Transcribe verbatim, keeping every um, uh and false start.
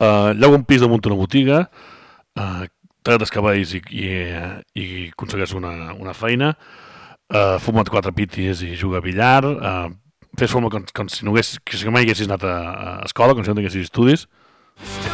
Uh, lloga un pis damunt una botiga, uh, tragues els cabells i, i, i aconsegueix una, una feina, uh, fuma't quatre pitis i juga a billar, uh, fes forma com, com si no hagués, que si mai haguessis anat a, a escola, com si no tinguessis estudis,